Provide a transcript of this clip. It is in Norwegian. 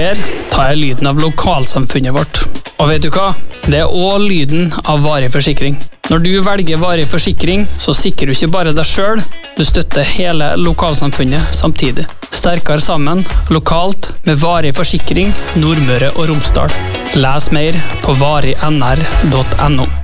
her tar jeg lyden av lokalsamfunnet vårt. Og vet du hva? Det også lyden av varig forsikring. Når du velger varig forsikring, så sikrer du ikke bare deg selv, du støtter hele lokalsamfunnet samtidig. Sterkere sammen, lokalt, med varig forsikring, Nordmøre og Romsdal. Les mer på varignr.no.